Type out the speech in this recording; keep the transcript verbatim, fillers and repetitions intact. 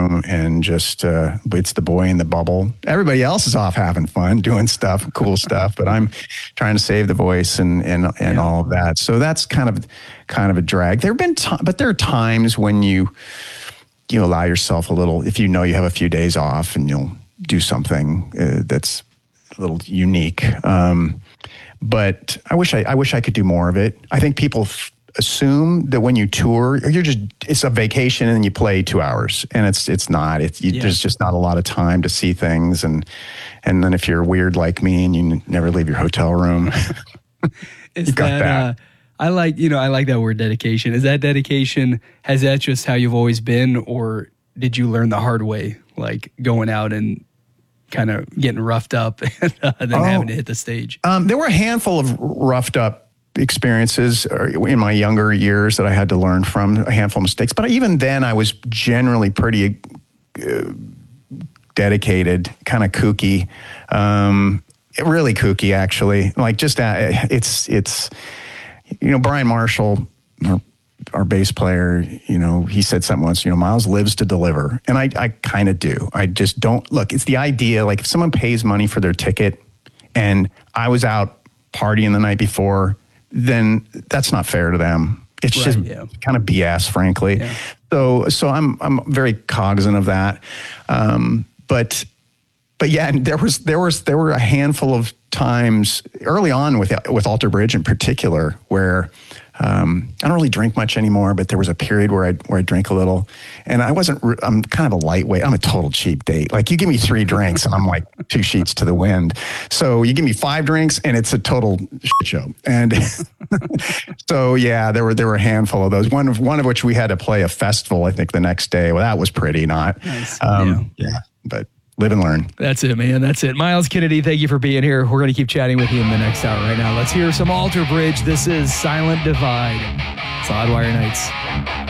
room and just, uh, it's the boy in the bubble. Everybody else is off having fun, doing stuff, cool stuff, but I'm trying to save the voice and, and, and Yeah. all of that. So that's kind of, kind of a drag. There've been, t- but there are times when you, you allow yourself a little, if you know you have a few days off and you'll do something uh, that's a little unique. Um, but I wish I, I wish I could do more of it. I think people f- assume that when you tour, you're just, it's a vacation and you play two hours and it's, it's not, it's, you, Yeah. there's just not a lot of time to see things. And, and then if you're weird like me and you n- never leave your hotel room, Is you got that, that. Uh, I like, you know, I like that word dedication. Is that dedication, has that just how you've always been, or did you learn the hard way, like going out and kind of getting roughed up and uh, then Oh. having to hit the stage? Um, there were a handful of roughed up experiences in my younger years that I had to learn from, a handful of mistakes. But even then, I was generally pretty uh, dedicated, kind of kooky, um, really kooky, actually. Like just uh, it's it's you know, Brian Marshall, our, our bass player, you know, he said something once, you know, Miles lives to deliver. And I, I kind of do. I just don't, look, it's the idea, like if someone pays money for their ticket and I was out partying the night before, then that's not fair to them. It's Right, just yeah. kind of B S, frankly. Yeah. So, so I'm, I'm very cognizant of that. Um, but, but yeah, and there was, there was, there were a handful of times early on with, with Alter Bridge in particular, where, um, I don't really drink much anymore, but there was a period where I, where I drank a little and I wasn't, re- I'm kind of a lightweight. I'm a total cheap date. Like you give me three drinks and I'm like two sheets to the wind. So you give me five drinks and it's a total shit show. And so, yeah, there were, there were a handful of those, one of, one of which we had to play a festival, I think the next day. Well, that was pretty not, Nice. um, yeah. yeah, but live and learn. That's it, man. That's it. Miles Kennedy, thank you for being here. We're going to keep chatting with you in the next hour. Right now, let's hear some Alter Bridge. This is Silent Divide. It's Oddwire Nights.